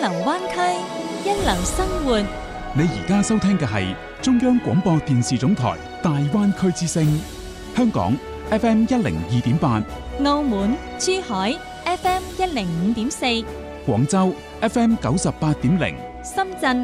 流灣區，一流生活。 你而家收聽嘅係中央廣播電視總台大灣區之聲，香港 FM 102.8， 澳門、珠海 FM 105.4， 廣州 FM 98.0， 深圳